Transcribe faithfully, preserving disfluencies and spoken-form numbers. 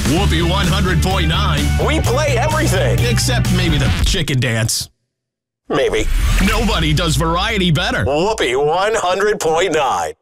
Whoopee one hundred point nine. We play everything. Except maybe the chicken dance. Maybe. Nobody does variety better. Whoopee one hundred point nine.